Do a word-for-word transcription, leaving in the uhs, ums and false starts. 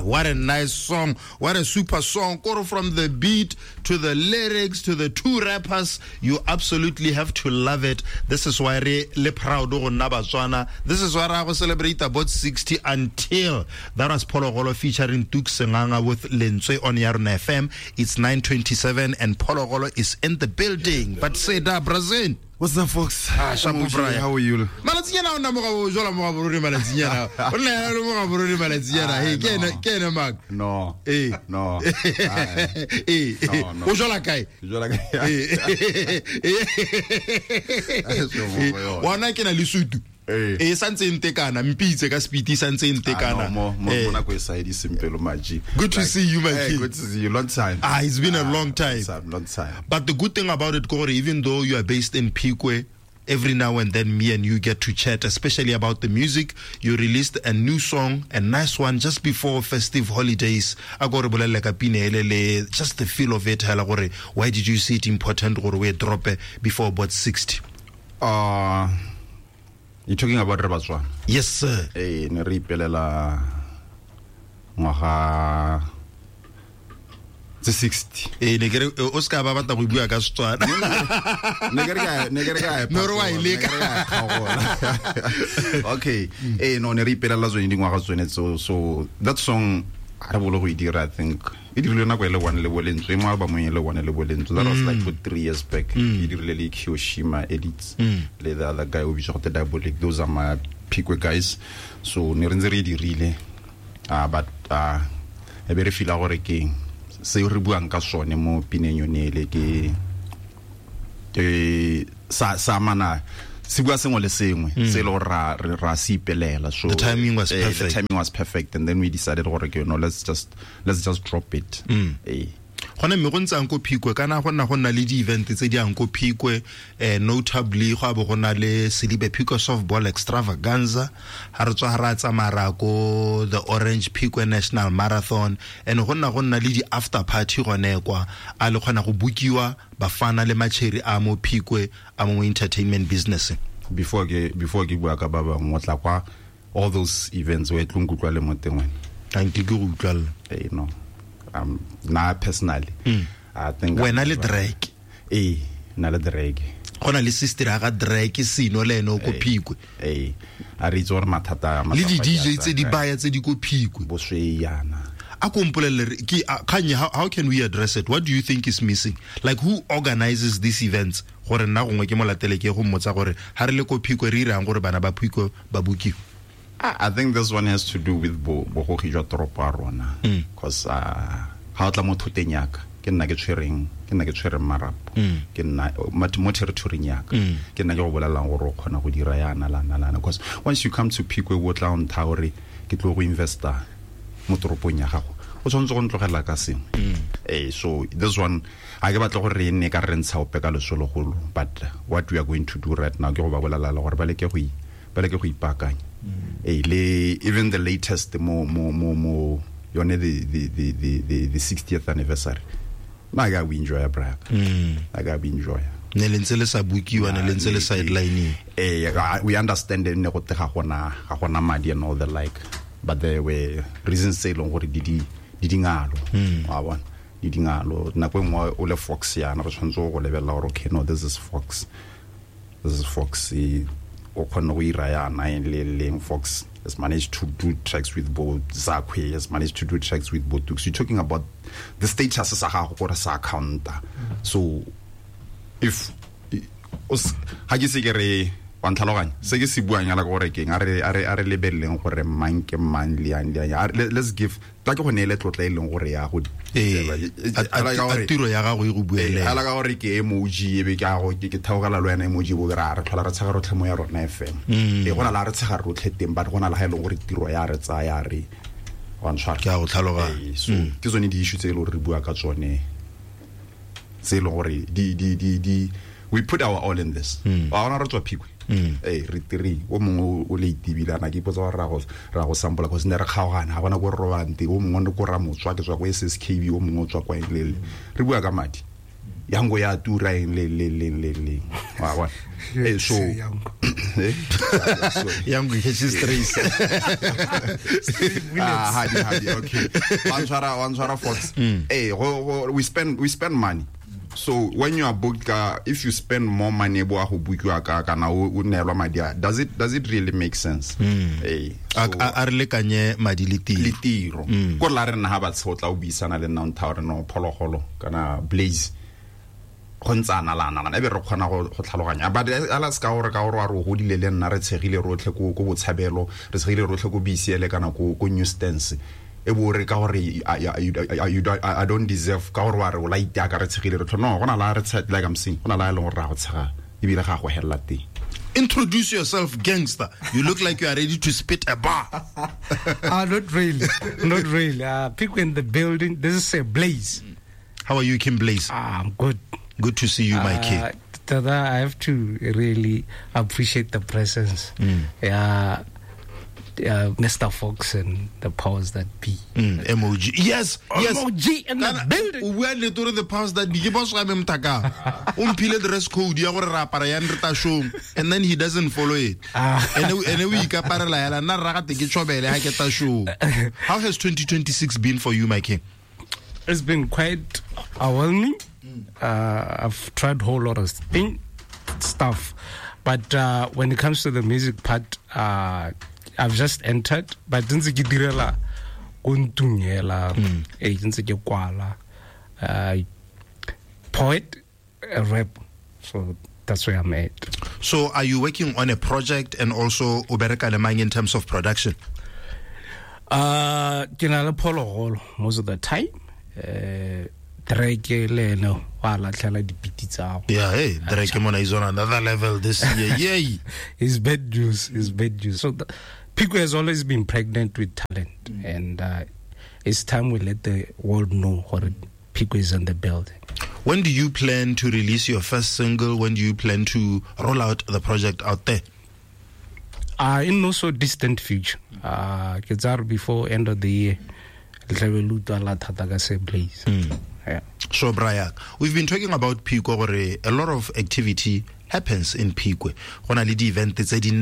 what a nice song, what a super song. Koro, from the beat to the lyrics to the two rappers, you absolutely have to love it. This is why re le proud go nna Batswana. This is why I go celebrate about sixty until that was Phologolo featuring Tuk Senganga with Lentswe on Yarona F M. It's nine twenty-seven and Phologolo is in the building. But say da Brazil. What's up, folks? Ah, Shabu Brian. How are you? Malatsiana na mo go jola mo go ruri malatsiana. O nna le mo go ruri malatsiana. Hey, ke ke ne mag. No. Eh. No. Eh. O jola kai. Jola kai. Eh. Wana ke na le sutu. Eh santse ntekana mpitse ka speed santse ntekana. Mo mo mona go side simpelo maji. Good to see you, my kid. Good to see you. Long time. Ah, it's been a long time. Long time. But the good thing about it, Corey, even though you are based in Pique, every now and then me and you get to chat, especially about the music. You released a new song, a nice one, just before festive holidays. Just the feel of it. Why did you see it important or we drop it before about sixty? Uh You're talking about Rabatswa? Yes, sir. Eh, ne re ipelela ngwaga tse sixty. Eh, ne kere o ska ba batla go bua ka Setswana. Ne kere ka ne kere ka no re wa ileka. Okay. Eh, no ne re ipelela zo ndingwaga tsone so so that song I bolo go idira, I think it dirile na go le one le bolentswe mo ba mo le one le bolentswe. That was like for three years back. It dirile Kyoshima edits. Le the other guy who was the Diabolic. Those are my Pique guys. So ne re ntse re dirile. Ah but ah e be re fila gore ke se re buang ka sone mo pineng yone le ke ke sa sa mana Sibwa sengwe le sengwe se lo ra ra sipelela. So the timing was uh, perfect. The timing was perfect, and then we decided, okay, no, let's just let's just drop it. Mm. Eh. Gona me go ntsa go Pique kana gona gona le di event tse di ang go Pique, eh notably go abo gona le Sedibe Pique softball extravaganza ha re tswa ra tsa marako the Orange Pique National Marathon, and gona gona le di after party gone kwa a le gona go bukiwa bafana le macheri a mo Pique a mo entertainment business. Before ke before ke bua ka baba ngotla kwa all those events we tlungutwa le moteng wena. Thank you go utlwala. Eh no. Um, na personally, mm. I think when I le Drake, eh, na le Drake. Gona le sister aga Drake sino le no go Pique. Eh, a re tsore mathata le di D J tse di baya tse di go Pique. Bo sweyana. A kompolele ki kanye how, how can we address it? What do you think is missing? Like who organizes these events? Gore nna gongwe ke molatele ke go mmotsa gore ha re le go Pique re irang gore bana ba Pique ba buki. I think this one has to do with bo bo go hijwa tropa rona because uh ha tla mo thoteng ke nna ke tshwereng ke nna ke tshwereng marapo ke nna mo territory nyaka ke nna ke go bolelang gore o khona go dira yana lana lana because once you come to Pique wo tla on tower ke tlo go investor mo toropong ya gago o tshwantse go ntlogela ka seng eh so this one I ke batla gore re ne ka rentsha ope ka lesologolo, but what we are going to do right now ke go ba bolela gore ba le ke go ba le ke go ipakanya. Eh le even the latest mo mo mo mo yone the the the the the sixtieth anniversary na ga we enjoy bra mm I ga we enjoy ne lentse le sa bukiwa ne lentse le sideline eh we understand ne go tega gona ga gona madi and all the like, but there were reasons say long gore di di dingalo wa bona di dingalo na go mo o le Fox ya na re tshwantse go lebella gore okay no this is Fox this is Fox o khona go ira ya na le le Fox has managed to do tracks with both Zakwe, has managed to do tracks with both Dukes. You're talking about the status sa ga go sa account. So if os ha ke se ke re wa ntlhaloganya se ke se buanya la gore ke are are are lebelleng gore mang ke mang le ya let's give ta ke go ne le tlotla e leng gore ya go eh a tiro ya ga go e go buele ala ga gore ke emoji e be ka go ke theogala lo yana emoji bo ra re tlhola re tshega rotlhe mo ya rona F M e gona la re tshega rotlhe teng ba gona la ha e leng gore tiro ya re tsa ya re wa ntshwara ke a go tlhaloga so ke zone di issue tse le re bua ka tsone tse le gore di di di di we put our all in this wa ona re tswa Pique eh re tiri o mongwe o le itibilana ke potsa ra go ra go sample go se ne re kgaogana ga bona go robante o mongwe o go ra motswa ke tswa go S S K B o mongwe o tswa kwa ile re bua ka madi yango ya tura in le le le le le wa wa eh so yango catches strays ah hadi hadi okay one swara one swara fox eh we spend we spend money. So when you are booked, uh, if you spend more money, does it does it really make sense? Hey, a re kanye madi litiro. Ko la re na ha ba tshotla o buisana le nna ntha re no phologolo kana Blaze. Go ntsana lana lana e be re khona go tlhaloganya but ala ska gore ka gore wa re go dile le nna re tshegile rotlhe go go botshabelo re tshegile rotlhe go bisiele kana go go new stance. I, I, I don't deserve ka gore wa re o la itaka re tshegile re tlono gona la re tshet like I'm saying gona la le gore ra go tshega e bile ga go hella teng. Introduce yourself, gangster. You look like you are ready to spit a bar. Ah, uh, not really, not really. Uh, people in the building. This is a Blaze. How are you, Kim Blaze? Ah, I'm good. Good to see you, my uh, kid. Tada, I have to really appreciate the presence. Mm. Yeah. Uh, Mister Fox and the powers that be. Mm, M O G. Yes, yes. M O G in the building. We are the the powers that be. Boss Ramem Taka. Umpile dress code. Ya gore rapara ya nrita show, and then he doesn't follow it. And and we kapara la ya na raga te ke chobele ha ke ta show. How has twenty twenty-six been for you, my king? It's been quite overwhelming. Uh, I've tried a whole lot of thing, stuff, but uh, when it comes to the music part, uh, I've just entered, but since ke direla kuntungela agency ke kwala poet a rap, so that's where I'm at. So are you working on a project and also ubereka le mang in terms of production? Uh ke na le phologolo most of the time. Uh Drake le no wala tlala dipiti tsa. Yeah, hey, Drake mona is on another level this year. Yay. He's bad juice, he's bad juice. So the, Pico has always been pregnant with talent, mm. and uh, it's time we let the world know what Pico is on the building. When do you plan to release your first single? When do you plan to roll out the project out there? Uh, in no so distant future. Uh, before end of the year. Mm. Yeah. So, Brian, we've been talking about Pico. A lot of activity happens in Pico. When I lead the event, it's a